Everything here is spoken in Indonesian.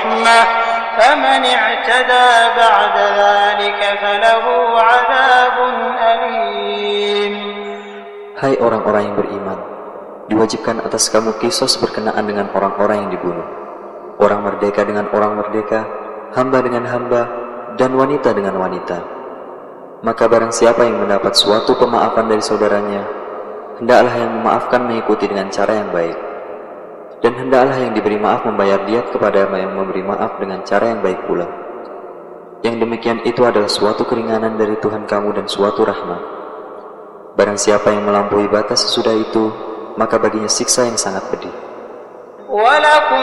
رحمة فمن اعتدى بعد ذلك فله عذاب أليم. Hai orang-orang yang beriman, diwajibkan atas kamu kisos berkenaan dengan orang-orang yang dibunuh, orang merdeka dengan orang merdeka, hamba dengan hamba, dan wanita dengan wanita. Maka barang siapa yang mendapat suatu pemaafan dari saudaranya, hendaklah yang memaafkan mengikuti dengan cara yang baik, dan hendaklah yang diberi maaf membayar diat kepada yang memberi maaf dengan cara yang baik pula. Yang demikian itu adalah suatu keringanan dari Tuhan kamu dan suatu rahmat. Barang siapa yang melampaui batas sesudah itu, maka baginya siksa yang sangat pedih.